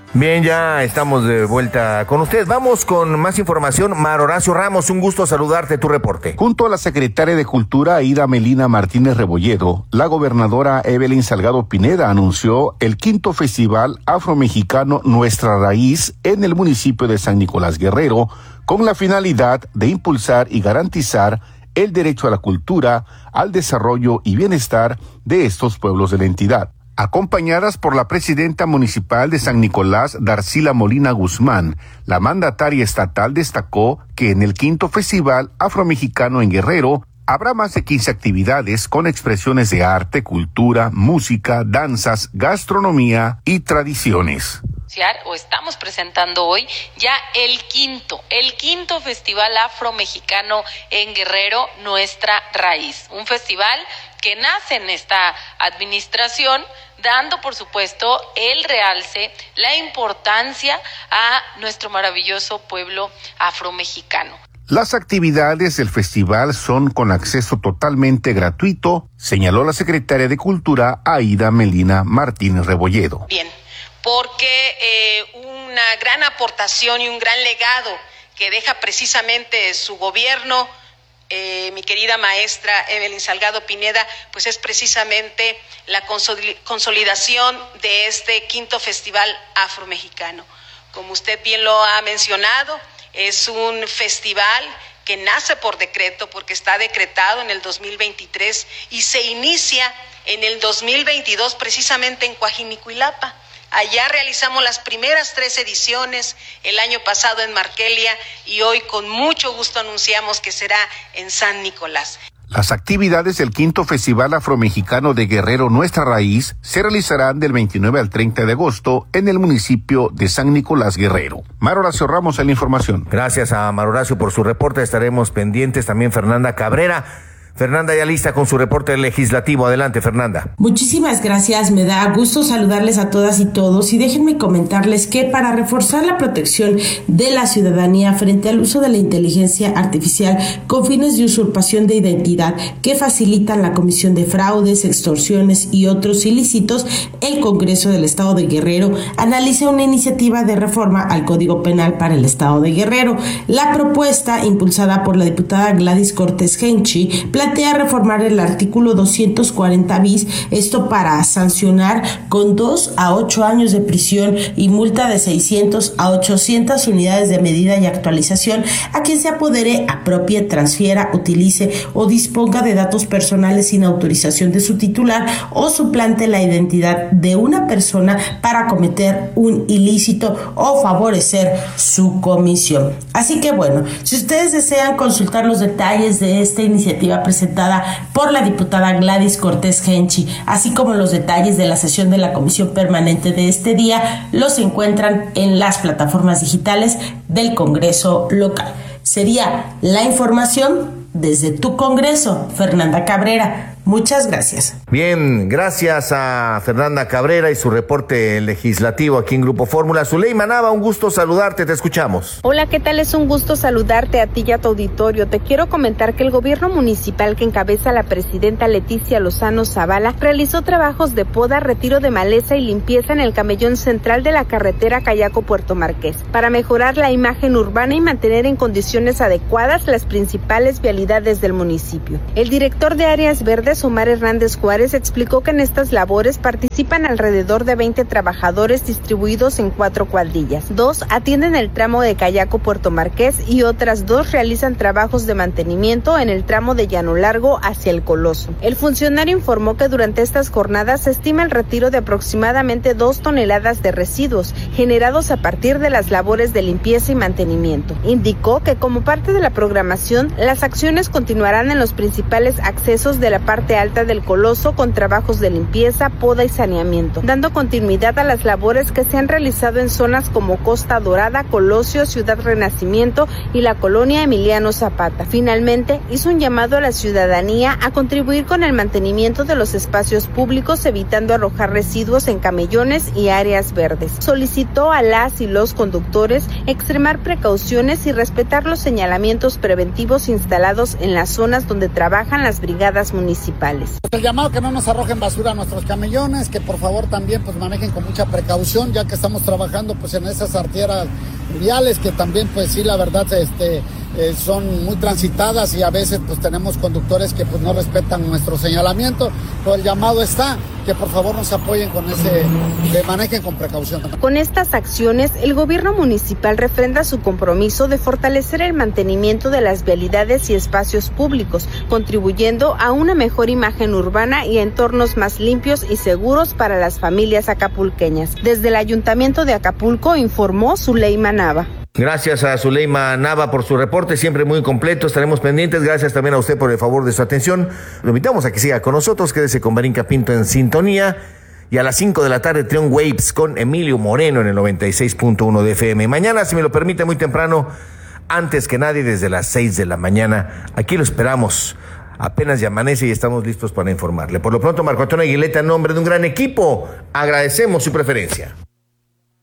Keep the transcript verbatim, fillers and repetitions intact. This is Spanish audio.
Bien, ya estamos de vuelta con usted. Vamos con más información. Mar Horacio Ramos, un gusto saludarte, tu reporte. Junto a la secretaria de Cultura, Aida Melina Martínez Rebolledo, la gobernadora Evelyn Salgado Pineda anunció el quinto Festival Afromexicano Nuestra Raíz en el municipio de San Nicolás Guerrero, con la finalidad de impulsar y garantizar el derecho a la cultura, al desarrollo y bienestar de estos pueblos de la entidad. Acompañadas por la presidenta municipal de San Nicolás, Darcila Molina Guzmán, la mandataria estatal destacó que en el quinto Festival Afromexicano en Guerrero habrá más de quince actividades con expresiones de arte, cultura, música, danzas, gastronomía y tradiciones. O estamos presentando hoy ya el quinto, el quinto Festival Afromexicano en Guerrero, Nuestra Raíz. Un festival que nace en esta administración, dando, por supuesto, el realce, la importancia a nuestro maravilloso pueblo afromexicano. Las actividades del festival son con acceso totalmente gratuito, señaló la secretaria de Cultura, Aida Melina Martínez Rebolledo. Bien, porque eh, una gran aportación y un gran legado que deja precisamente su gobierno, Eh, mi querida maestra Evelyn Salgado Pineda, pues es precisamente la consolidación de este quinto Festival Afromexicano. Como usted bien lo ha mencionado, es un festival que nace por decreto, porque está decretado en el dos mil veintitrés y se inicia en el dos mil veintidós precisamente en Coajinicuilapa. Allá realizamos las primeras tres ediciones, el año pasado en Markelia, y hoy con mucho gusto anunciamos que será en San Nicolás. Las actividades del quinto Festival Afromexicano de Guerrero Nuestra Raíz se realizarán del veintinueve al treinta de agosto en el municipio de San Nicolás Guerrero. Mar Horacio Ramos en la información. Gracias a Mar Horacio por su reporte, estaremos pendientes. También Fernanda Cabrera. Fernanda ya lista con su reporte legislativo. Adelante, Fernanda. Muchísimas gracias, me da gusto saludarles a todas y todos y déjenme comentarles que para reforzar la protección de la ciudadanía frente al uso de la inteligencia artificial con fines de usurpación de identidad que facilitan la comisión de fraudes, extorsiones y otros ilícitos, el Congreso del Estado de Guerrero analiza una iniciativa de reforma al Código Penal para el Estado de Guerrero. La propuesta, impulsada por la diputada Gladys Cortés Genchi, plantea reformar el artículo doscientos cuarenta bis, esto para sancionar con dos a ocho años de prisión y multa de seiscientos a ochocientas unidades de medida y actualización a quien se apodere, apropie, transfiera, utilice o disponga de datos personales sin autorización de su titular o suplante la identidad de una persona para cometer un ilícito o favorecer su comisión. Así que bueno, si ustedes desean consultar los detalles de esta iniciativa presentada por la diputada Gladys Cortés Genchi, así como los detalles de la sesión de la comisión permanente de este día, los encuentran en las plataformas digitales del Congreso local. Sería la información desde tu Congreso, Fernanda Cabrera. Muchas gracias. Bien, gracias a Fernanda Cabrera y su reporte legislativo aquí en Grupo Fórmula. Zuleima Nava, un gusto saludarte, te escuchamos. Hola, ¿qué tal? Es un gusto saludarte a ti y a tu auditorio. Te quiero comentar que el gobierno municipal que encabeza la presidenta Leticia Lozano Zavala realizó trabajos de poda, retiro de maleza y limpieza en el camellón central de la carretera Cayaco-Puerto Marqués para mejorar la imagen urbana y mantener en condiciones adecuadas las principales vialidades del municipio. El director de Áreas Verdes, Omar Hernández Juárez, explicó que en estas labores participan alrededor de veinte trabajadores distribuidos en cuatro cuadrillas. Dos atienden el tramo de Cayaco-Puerto Marqués y otras dos realizan trabajos de mantenimiento en el tramo de Llano Largo hacia el Coloso. El funcionario informó que durante estas jornadas se estima el retiro de aproximadamente dos toneladas de residuos generados a partir de las labores de limpieza y mantenimiento. Indicó que como parte de la programación, las acciones continuarán en los principales accesos de la parte alta del Coloso con trabajos de limpieza, poda y saneamiento, dando continuidad a las labores que se han realizado en zonas como Costa Dorada, Colosio, Ciudad Renacimiento y la colonia Emiliano Zapata. Finalmente, hizo un llamado a la ciudadanía a contribuir con el mantenimiento de los espacios públicos, evitando arrojar residuos en camellones y áreas verdes. Solicitó a las y los conductores extremar precauciones y respetar los señalamientos preventivos instalados en las zonas donde trabajan las brigadas municipales. municipales. El llamado que no nos arrojen basura a nuestros camellones, que por favor también pues manejen con mucha precaución, ya que estamos trabajando pues en esas arterias viales que también pues sí la verdad este eh, son muy transitadas y a veces pues tenemos conductores que pues no respetan nuestro señalamiento, pero el llamado está que por favor nos apoyen con ese, que manejen con precaución. Con estas acciones, el gobierno municipal refrenda su compromiso de fortalecer el mantenimiento de las vialidades y espacios públicos, contribuyendo a una mejor imagen urbana y entornos más limpios y seguros para las familias acapulqueñas. Desde el Ayuntamiento de Acapulco informó Zuleima Nava. Gracias a Zuleima Nava por su reporte, siempre muy completo, estaremos pendientes. Gracias también a usted por el favor de su atención. Lo invitamos a que siga con nosotros, quédese con Berinca Pinto en sintonía. Y a las cinco de la tarde, Trion Waves con Emilio Moreno en el noventa y seis punto uno de F M. Mañana, si me lo permite, muy temprano, antes que nadie, desde las seis de la mañana. Aquí lo esperamos. Apenas ya amanece y estamos listos para informarle. Por lo pronto, Marco Antonio Aguileta, en nombre de un gran equipo, agradecemos su preferencia.